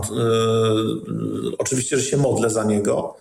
Oczywiście, że się modlę za niego.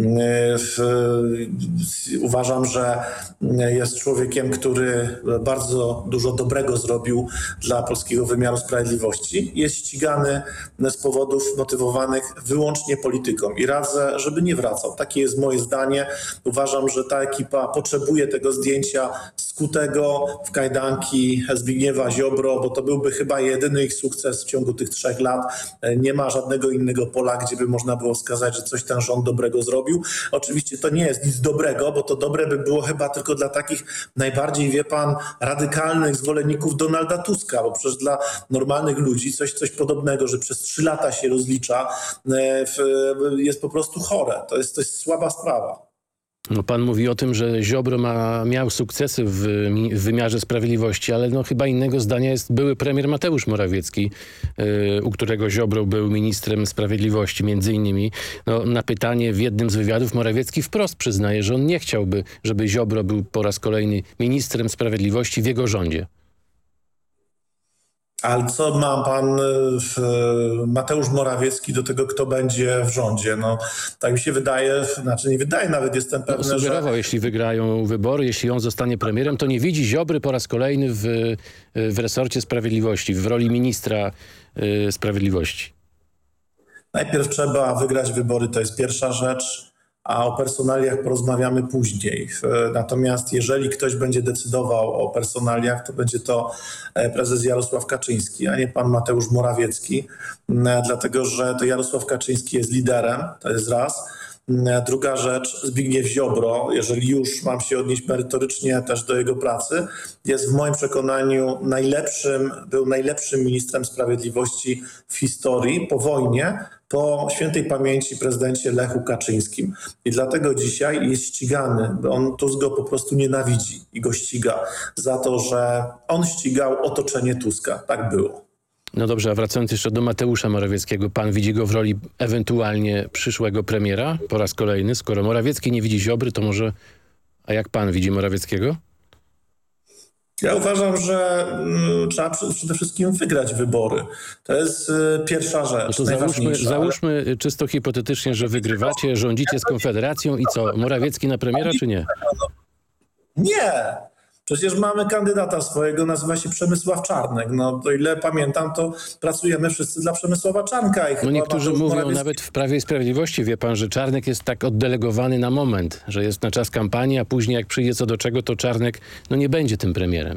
Uważam, że jest człowiekiem, który bardzo dużo dobrego zrobił dla polskiego wymiaru sprawiedliwości. Jest ścigany z powodów motywowanych wyłącznie polityką i radzę, żeby nie wracał. Takie jest moje zdanie. Uważam, że ta ekipa potrzebuje tego zdjęcia skutego w kajdanki Zbigniewa Ziobro, bo to byłby chyba jedyny ich sukces w ciągu tych 3 lat. Nie ma żadnego innego pola, gdzie by można było wskazać, że coś ten rząd dobrego zrobił. Oczywiście to nie jest nic dobrego, bo to dobre by było chyba tylko dla takich najbardziej, wie pan, radykalnych zwolenników Donalda Tuska, bo przecież dla normalnych ludzi coś podobnego, że przez 3 lata się rozlicza, jest po prostu chore. To jest słaba sprawa. No, pan mówi o tym, że Ziobro miał sukcesy w wymiarze sprawiedliwości, ale no, chyba innego zdania jest były premier Mateusz Morawiecki, u którego Ziobro był ministrem sprawiedliwości między innymi. No, na pytanie w jednym z wywiadów Morawiecki wprost przyznaje, że on nie chciałby, żeby Ziobro był po raz kolejny ministrem sprawiedliwości w jego rządzie. Ale co ma pan Mateusz Morawiecki do tego, kto będzie w rządzie? No, tak mi się wydaje, znaczy nie wydaje, nawet jestem pewny, że... Sugerował, jeśli wygrają wybory, jeśli on zostanie premierem, to nie widzi Ziobry po raz kolejny w resorcie sprawiedliwości, w roli ministra sprawiedliwości. Najpierw trzeba wygrać wybory, to jest pierwsza rzecz, a o personaliach porozmawiamy później. Natomiast jeżeli ktoś będzie decydował o personaliach, to będzie to prezes Jarosław Kaczyński, a nie pan Mateusz Morawiecki, dlatego że to Jarosław Kaczyński jest liderem, to jest raz. Druga rzecz, Zbigniew Ziobro, jeżeli już mam się odnieść merytorycznie też do jego pracy, jest w moim przekonaniu był najlepszym ministrem sprawiedliwości w historii po wojnie, po świętej pamięci prezydencie Lechu Kaczyńskim. I dlatego dzisiaj jest ścigany, bo Tusk go po prostu nienawidzi i go ściga za to, że on ścigał otoczenie Tuska. Tak było. No dobrze, a wracając jeszcze do Mateusza Morawieckiego, pan widzi go w roli ewentualnie przyszłego premiera po raz kolejny? Skoro Morawiecki nie widzi Ziobry, to może... A jak pan widzi Morawieckiego? Ja uważam, że trzeba przede wszystkim wygrać wybory. To jest pierwsza rzecz. No to załóżmy czysto hipotetycznie, że wygrywacie, rządzicie z Konfederacją i co? Morawiecki na premiera, czy nie? Nie! Przecież mamy kandydata swojego, nazywa się Przemysław Czarnek. No to ile pamiętam, to pracujemy wszyscy dla Przemysława Czarnka. No niektórzy mówią nawet w Prawie i Sprawiedliwości, wie pan, że Czarnek jest tak oddelegowany na moment, że jest na czas kampanii, a później jak przyjdzie co do czego, to Czarnek nie będzie tym premierem.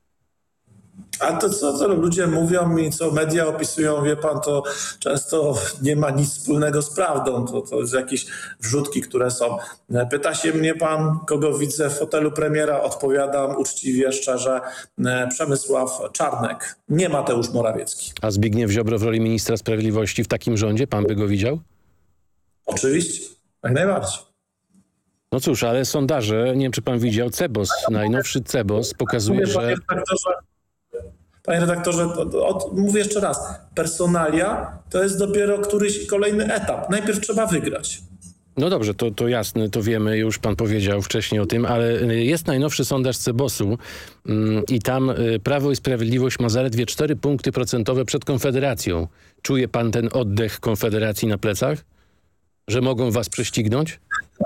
A to co ludzie mówią i co media opisują, wie pan, to często nie ma nic wspólnego z prawdą. To jest jakieś wrzutki, które są. Pyta się mnie pan, kogo widzę w fotelu premiera. Odpowiadam uczciwie, szczerze, Przemysław Czarnek. Nie Mateusz Morawiecki. A Zbigniew Ziobro w roli ministra sprawiedliwości w takim rządzie, pan by go widział? Oczywiście, jak najbardziej. No cóż, ale sondaże, nie wiem czy pan widział, CBOS, najnowszy CBOS pokazuje, że... Panie redaktorze, mówię jeszcze raz, personalia to jest dopiero któryś kolejny etap. Najpierw trzeba wygrać. No dobrze, to jasne, to wiemy, już pan powiedział wcześniej o tym, ale jest najnowszy sondaż CBOS-u i tam Prawo i Sprawiedliwość ma zaledwie 4 punkty procentowe przed Konfederacją. Czuje pan ten oddech Konfederacji na plecach? Że mogą was prześcignąć?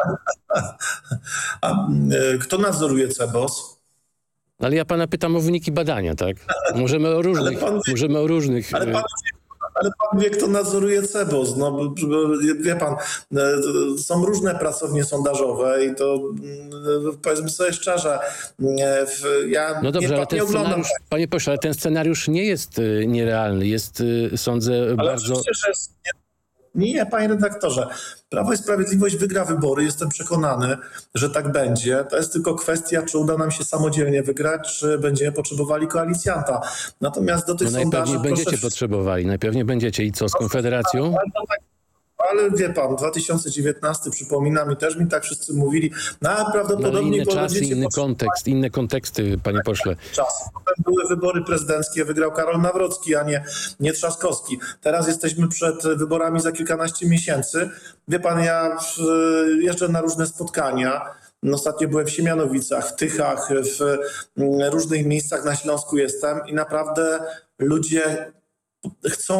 A kto nadzoruje CBOS? Ale ja pana pytam o wyniki badania, tak? Możemy o różnych... Ale pan wie, kto nadzoruje CBOS. No, wie pan, są różne pracownie sondażowe i to powiedzmy sobie szczerze, ja no dobrze, ale ten scenariusz, panie pośle, ale ten scenariusz nie jest nierealny. Jest, sądzę, ale bardzo... Nie, panie redaktorze. Prawo i Sprawiedliwość wygra wybory. Jestem przekonany, że tak będzie. To jest tylko kwestia, czy uda nam się samodzielnie wygrać, czy będziemy potrzebowali koalicjanta. Natomiast do tych sondaży... Najpewniej będziecie potrzebowali. Najpewniej będziecie. I co, z Konfederacją? Ale wie pan, 2019, przypominam, i też mi tak wszyscy mówili, prawdopodobnie... inne czasy, inne konteksty, panie pośle. Potem były wybory prezydenckie, wygrał Karol Nawrocki, a nie Trzaskowski. Teraz jesteśmy przed wyborami za kilkanaście miesięcy. Wie pan, ja jeżdżę na różne spotkania. Ostatnio byłem w Siemianowicach, w Tychach, w różnych miejscach na Śląsku jestem i naprawdę ludzie chcą